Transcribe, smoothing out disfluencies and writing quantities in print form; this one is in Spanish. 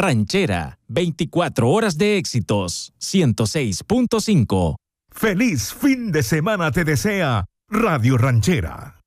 Ranchera, 24 horas de éxitos, 106.5. Feliz fin de semana te desea Radio Ranchera.